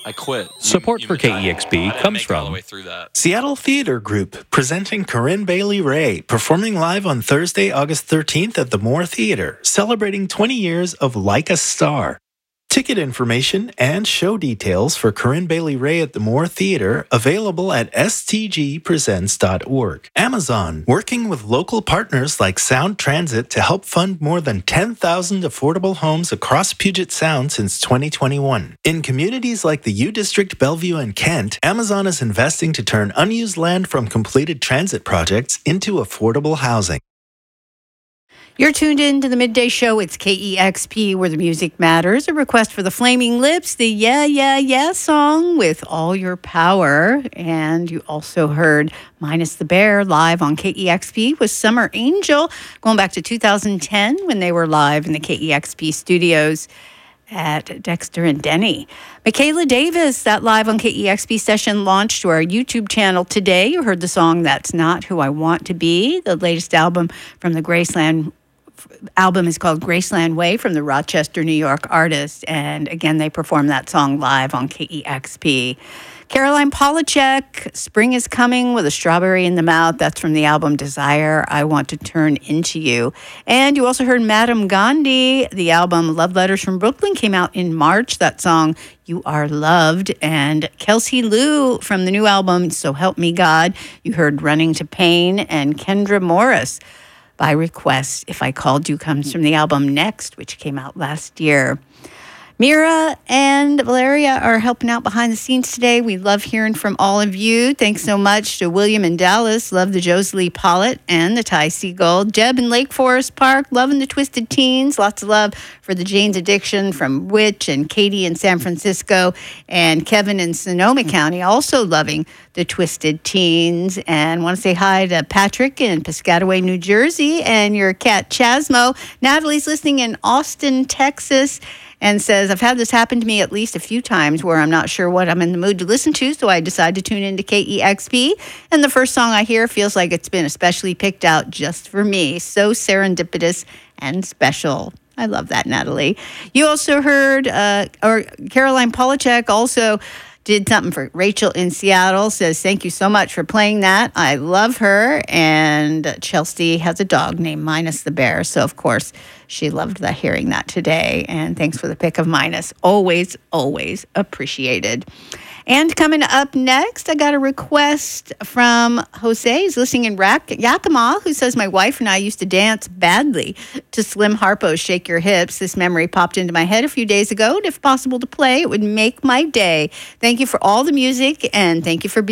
I quit. Support for KEXP comes all the from way through that. Seattle Theater Group, presenting Corinne Bailey Rae, performing live on Thursday, August 13th at the Moore Theater, celebrating 20 years of Like a Star. Ticket information and show details for Corinne Bailey Rae at the Moore Theater available at stgpresents.org. Amazon, working with local partners like Sound Transit to help fund more than 10,000 affordable homes across Puget Sound since 2021. In communities like the U District, Bellevue, and Kent, Amazon is investing to turn unused land from completed transit projects into affordable housing. You're tuned in to the Midday Show. It's KEXP, where the music matters. A request for the Flaming Lips, the Yeah, Yeah, Yeah song with All Your Power. And you also heard Minus the Bear live on KEXP with Summer Angel, going back to 2010 when they were live in the KEXP studios at Dexter and Denny. Michaela Davis, that live on KEXP session launched to our YouTube channel today. You heard the song That's Not Who I Want to Be. The latest album from the Graceland album is called Graceland Way from the Rochester, New York artist. And again, they performed that song live on KEXP. Caroline Polachek, Spring is Coming with a Strawberry in the Mouth. That's from the album Desire, I Want to Turn Into You. And you also heard Madam Gandhi. The album Love Letters from Brooklyn came out in March. That song, You Are Loved. And Kelsey Lou from the new album, So Help Me God. You heard Running to Pain. And Kendra Morris, By Request, If I Called You, comes from the album Next, which came out last year. Mira and Valeria are helping out behind the scenes today. We love hearing from all of you. Thanks so much to William in Dallas. Love the Josie Pollitt and the Ty Seagull. Jeb in Lake Forest Park. Loving the Twisted Teens. Lots of love for the Jane's Addiction from Witch, and Katie in San Francisco, and Kevin in Sonoma County also loving the Twisted Teens. And want to say hi to Patrick in Piscataway, New Jersey, and your cat Chasmo. Natalie's listening in Austin, Texas, and says, I've had this happen to me at least a few times where I'm not sure what I'm in the mood to listen to, so I decide to tune into KEXP. And the first song I hear feels like it's been especially picked out just for me. So serendipitous and special. I love that, Natalie. You also heard, Caroline Polachek also did something for Rachel in Seattle, says, thank you so much for playing that. I love her. And Chelsea has a dog named Minus the Bear. So, of course, she loved hearing that today. And thanks for the pick of Minus. Always, always appreciated. And coming up next, I got a request from Jose. He's listening in Yakima, who says, my wife and I used to dance badly to Slim Harpo's Shake Your Hips. This memory popped into my head a few days ago, and if possible to play, it would make my day. Thank you for all the music, and thank you for being